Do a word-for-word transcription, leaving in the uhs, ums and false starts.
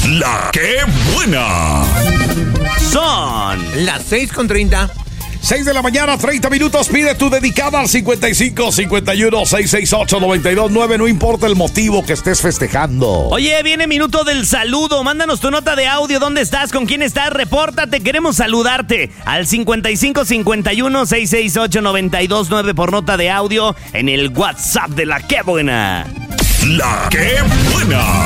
La que buena. Son las seis con treinta. seis de la mañana, treinta minutos. Pide tu dedicada al cincuenta y cinco, cincuenta y uno, seiscientos sesenta y ocho, noventa y dos nueve. No importa el motivo que estés festejando. Oye, viene minuto del saludo. Mándanos tu nota de audio. ¿Dónde estás? ¿Con quién estás? Repórtate. Queremos saludarte al cincuenta y cinco, cincuenta y uno, seiscientos sesenta y ocho, noventa y dos nueve por nota de audio en el WhatsApp de La Que Buena. La Que Buena.